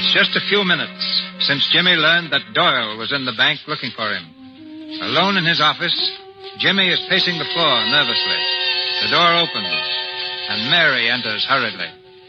It's just a few minutes since Jimmy learned that Doyle was in the bank looking for him. Alone in his office, Jimmy is pacing the floor nervously. The door opens, and Mary enters hurriedly.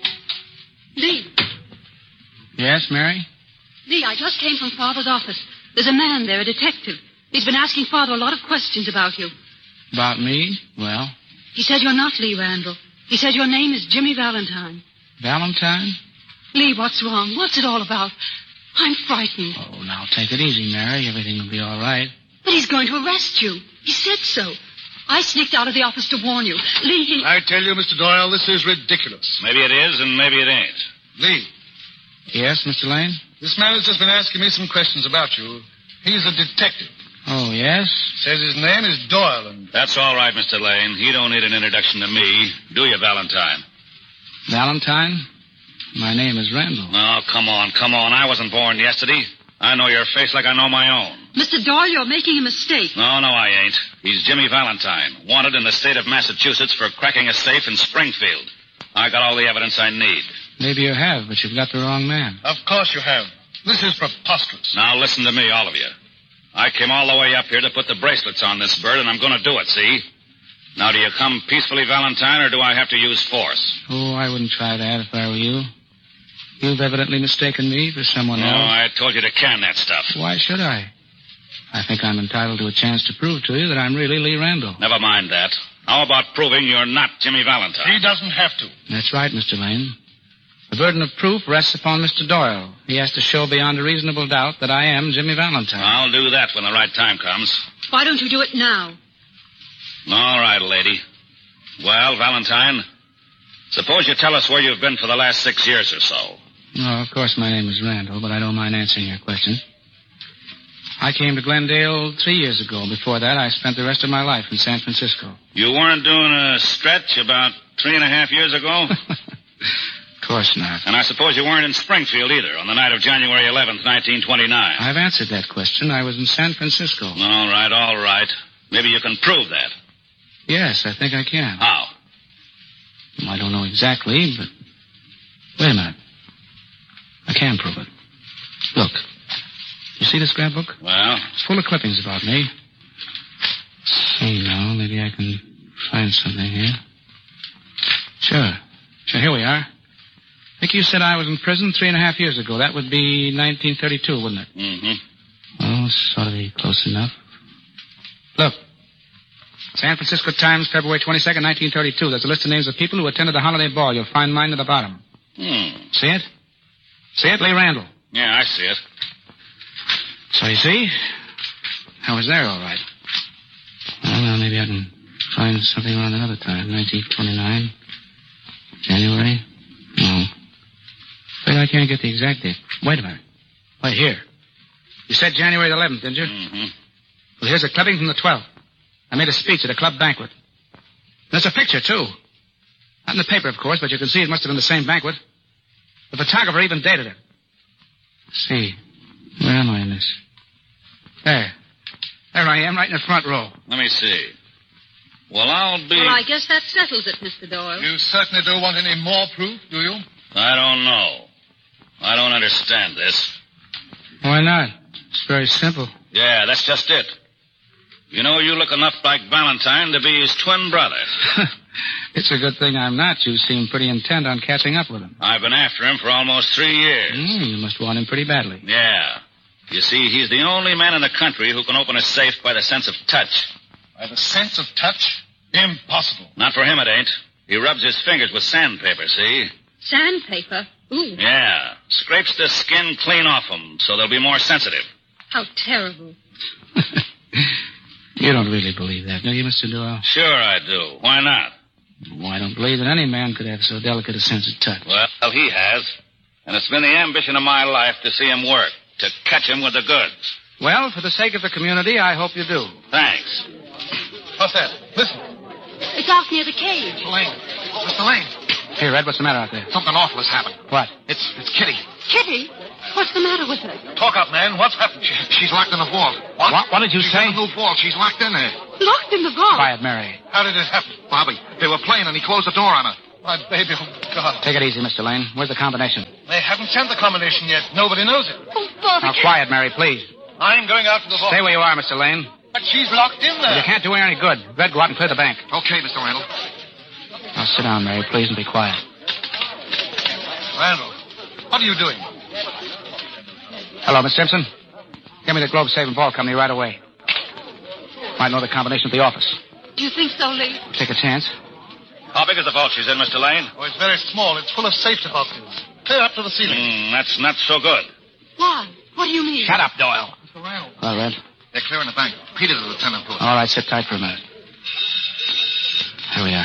Lee. Yes, Mary? Lee, I just came from Father's office. There's a man there, a detective. He's been asking Father a lot of questions about you. About me? Well? He said you're not Lee Randall. He said your name is Jimmy Valentine. Valentine? Lee, what's wrong? What's it all about? I'm frightened. Oh, now take it easy, Mary. Everything will be all right. But he's going to arrest you. He said so. I sneaked out of the office to warn you. Lee, I tell you, Mr. Doyle, this is ridiculous. Maybe it is, and maybe it ain't. Lee, Yes, Mr. Lane? this man has just been asking me some questions about you. He's a detective. Oh, yes? Says his name is Doyle, and... That's all right, Mr. Lane. You don't need an introduction to me, do you, Valentine? Valentine? My name is Randall. Oh, come on. I wasn't born yesterday. I know your face like I know my own. Mr. Doyle, you're making a mistake. No, I ain't. He's Jimmy Valentine, wanted in the state of Massachusetts for cracking a safe in Springfield. I got all the evidence I need. Maybe you have, but you've got the wrong man. Of course you have. This is preposterous. Now listen to me, all of you. I came all the way up here to put the bracelets on this bird, and I'm going to do it, see? Now, do you come peacefully, Valentine, or do I have to use force? Oh, I wouldn't try that if I were you. You've evidently mistaken me for someone No, else. I told you to can that stuff. Why should I? I think I'm entitled to a chance to prove to you that I'm really Lee Randall. Never mind that. How about proving you're not Jimmy Valentine? He doesn't have to. That's right, Mr. Lane. The burden of proof rests upon Mr. Doyle. He has to show beyond a reasonable doubt that I am Jimmy Valentine. I'll do that when the right time comes. Why don't you do it now? All right, lady. Well, Valentine, suppose you tell us where you've been for the last 6 years or so. No, of course my name is Randall, but I don't mind answering your question. I came to Glendale 3 years ago. Before that, I spent the rest of my life in San Francisco. You weren't doing a stretch about 3.5 years ago? Of course not. And I suppose you weren't in Springfield either on the night of January 11th, 1929. I've answered that question. I was in San Francisco. All right. Maybe you can prove that. Yes, I think I can. How? Well, I don't know exactly, but... Wait a minute. I can prove it. Look. You see this scrapbook? Well? It's full of clippings about me. See now, maybe I can find something here. Sure, here we are. I think you said I was in prison 3.5 years ago. That would be 1932, wouldn't it? Mm-hmm. Oh, sort of be close enough. Look. San Francisco Times, February 22nd, 1932. There's a list of names of people who attended the holiday ball. You'll find mine at the bottom. See it? See it? Lee Randall. Yeah, I see it. So you see? I was there all right. Well, maybe I can find something around another time. 1929. January. No. Afraid I can't get the exact date. Wait a minute. Wait, here. You said January the 11th, didn't you? Mm-hmm. Well, here's a clipping from the 12th. I made a speech at a club banquet. There's a picture, too. Not in the paper, of course, but you can see it must have been the same banquet. The photographer even dated it. Let's see. Where am I in this? There. There I am, right in the front row. Let me see. Well, I'll be... Well, I guess that settles it, Mr. Doyle. You certainly don't want any more proof, do you? I don't know. I don't understand this. Why not? It's very simple. Yeah, that's just it. You know, you look enough like Valentine to be his twin brother. It's a good thing I'm not. You seem pretty intent on catching up with him. I've been after him for almost 3 years. You must want him pretty badly. Yeah. You see, he's the only man in the country who can open a safe by the sense of touch. By the sense of touch? Impossible. Not for him, it ain't. He rubs his fingers with sandpaper, see? Sandpaper? Ooh. Yeah. Scrapes the skin clean off them so they'll be more sensitive. How terrible. You don't really believe that, do you, Mr. Doyle? Sure I do. Why not? Well, I don't believe that any man could have so delicate a sense of touch. Well, he has. And it's been the ambition of my life to see him work, to catch him with the goods. Well, for the sake of the community, I hope you do. Thanks. What's that? Listen. It's out near the cage. Mr. Lane. Mr. Lane. Here, Red, what's the matter out there? Something awful has happened. What? It's Kitty. Kitty? What's the matter with her? Talk up, man. What's happened? She's locked in the vault. What did you say? She's in the new vault. She's locked in there. Locked in the vault. Quiet, Mary. How did it happen? Bobby, they were playing and he closed the door on her. My baby, oh, God. Take it easy, Mr. Lane. Where's the combination? They haven't sent the combination yet. Nobody knows it. Oh, Father. Now, quiet, Mary, please. I'm going out to the vault. Stay where you are, Mr. Lane. But she's locked in there. You can't do her any good. Red, go out and clear the bank. Okay, Mr. Randall. Now, sit down, Mary, please, and be quiet. Randall, what are you doing? Hello, Miss Simpson. Give me the Globe Saving Vault Company right away. Might know the combination at the office. Do you think so, Lee? Take a chance. How big is the vault she's in, Mr. Lane? Oh, it's very small. It's full of safety boxes. Clear up to the ceiling. That's not so good. Why? What do you mean? Shut up, Doyle. Mr. Randall. Well, Red. They're clearing the bank. Peter's the lieutenant to us. All right, sit tight for a minute. Here we are.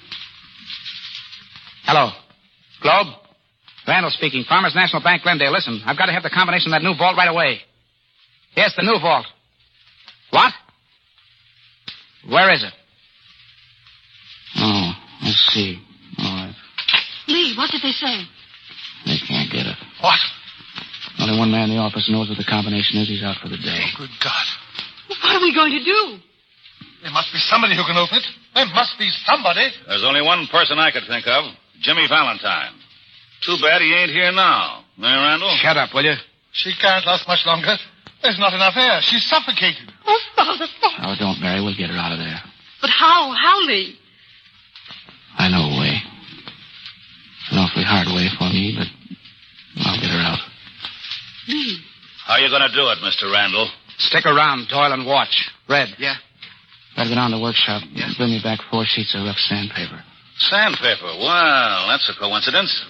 Hello. Globe? Randall speaking. Farmers National Bank, Glendale. Listen, I've got to have the combination of that new vault right away. Yes, the new vault. What? Where is it? Oh, let's see. All right. Lee, what did they say? They can't get it. What? Only one man in the office knows what the combination is. He's out for the day. Oh, good God. What are we going to do? There must be somebody who can open it. There must be somebody. There's only one person I could think of. Jimmy Valentine. Too bad he ain't here now. Eh, Randall? Shut up, will you? She can't last much longer. There's not enough air. She's suffocated. Oh, Father, Father. Oh, don't, Mary. We'll get her out of there. But how? How, Lee? I know a way. It's an awfully hard way for me, but I'll get her out. Lee. How you going to do it, Mr. Randall? Stick around, Doyle, and watch. Red. Yeah? Gotta go down to the workshop. Yeah? Bring me back 4 sheets of rough sandpaper. Sandpaper. Well, that's a coincidence.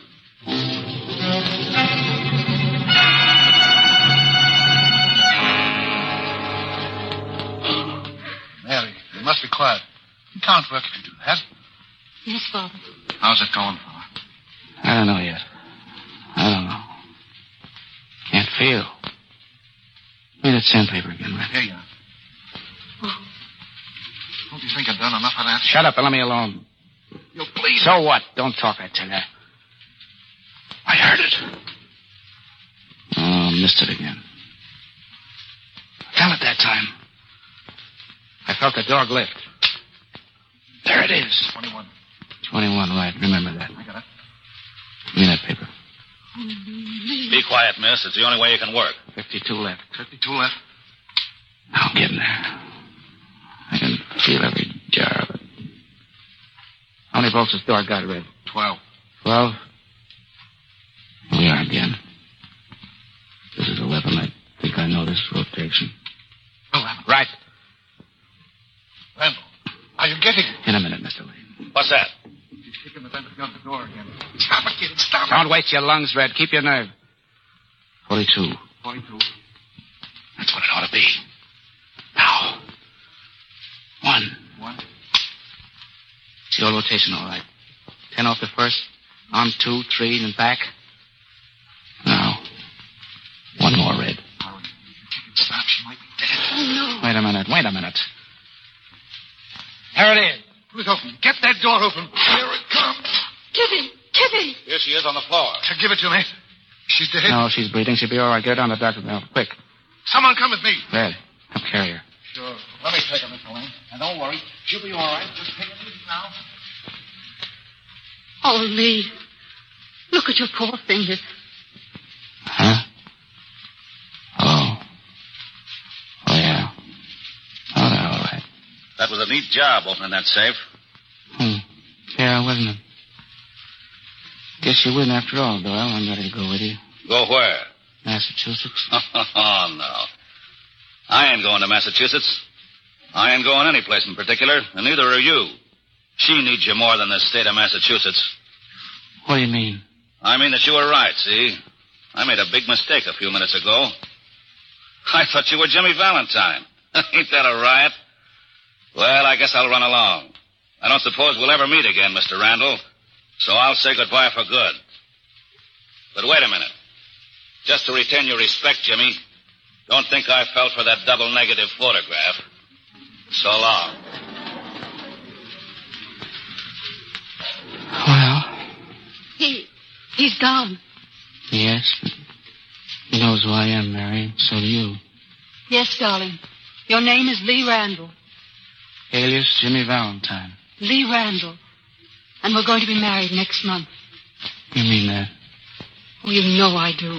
Mary, you must be quiet. You can't work if you do that. Yes, Father. How's it going, Father? I don't know yet. I don't know. Can't feel. Give me that sandpaper again, Red. Here you are. Don't you think I've done enough of that? Shut up and let me alone. You'll please. So what? Don't talk, I tell you. I heard it. Oh, missed it again. Fell it that time. I felt the dog lift. There it is. 21. 21, right. Remember that. I got it. Give me that paper. Be quiet, miss. It's the only way you can work. 52 left. 52 left. Now I'm getting there. I can feel every jar of it. How many bolts has the door got, Red? 12. 12? Here we are again. This is 11. I think I know this rotation. 11. Right. Randall, are you getting it? In a minute, Mr. Lane. What's that? She's kicking the vent gun the door again. Stop it, kid. Stop it. Don't waste your lungs, Red. Keep your nerve. 42. 42. That's what it ought to be. Now. 1. 1. It's your rotation, all right. 10 off the first. On 2, 3, and back. Now. 1 more, Red. Hurry. Stop. She might be dead. Oh, no. Wait a minute. There it is. Put it open. Get that door open. Here it comes. Kitty! Here she is on the floor. Give it to me. She's dead. No, she's breathing. She'll be all right. Get her down to the doctor now. Quick. Someone come with me. Red, help carry her. Sure. Let me take her, Mr. Lane. And don't worry. She'll be all right. Just take it easy now. Oh, Lee. Look at your poor fingers. Huh? Oh. Oh, yeah. Oh, they're all right. That was a neat job opening that safe. Yeah, wasn't it? Guess you win after all, Doyle. I'm ready to go with you. Go where? Massachusetts. Oh, no. I ain't going to Massachusetts. I ain't going any place in particular, and neither are you. She needs you more than the state of Massachusetts. What do you mean? I mean that you were right, see? I made a big mistake a few minutes ago. I thought you were Jimmy Valentine. Ain't that a riot? Well, I guess I'll run along. I don't suppose we'll ever meet again, Mr. Randall, so I'll say goodbye for good. But wait a minute. Just to retain your respect, Jimmy, don't think I fell for that double negative photograph. So long. Well, He's gone. yes, but he knows who I am, Mary. So do you. Yes, darling. Your name is Lee Randall. Alias Jimmy Valentine. Lee Randall. And we're going to be married next month. You mean that? Oh, you know I do.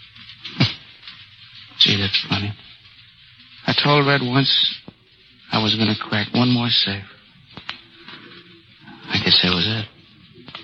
Gee, that's funny. I told Red once I was going to crack one more safe. I guess that was it.